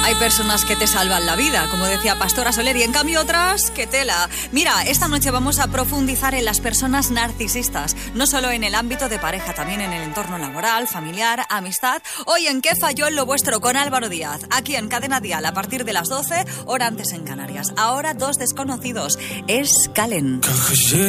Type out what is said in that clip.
Hay personas que te salvan la vida, como decía Pastora Soler, y en cambio otras, que tela. Mira, esta noche vamos a profundizar en las personas narcisistas, no solo en el ámbito de pareja, también en el entorno laboral, familiar, amistad. Hoy en ¿Qué falló en lo vuestro? Con Álvaro Díaz, aquí en Cadena Dial, a partir de las 12, hora antes en Canarias. Ahora dos desconocidos, es Calen.